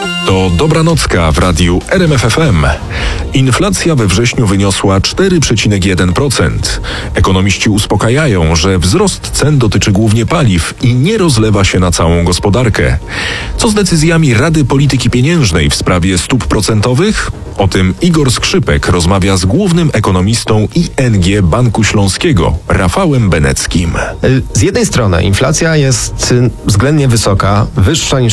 To Dobranocka w radiu RMFFM. Inflacja we wrześniu wyniosła 4,1%. Ekonomiści uspokajają, że wzrost cen dotyczy głównie paliw i nie rozlewa się na całą gospodarkę. Co z decyzjami Rady Polityki Pieniężnej w sprawie stóp procentowych? O tym Igor Skrzypek rozmawia z głównym ekonomistą ING Banku Śląskiego, Rafałem Beneckim. Z jednej strony inflacja jest względnie wysoka, wyższa niż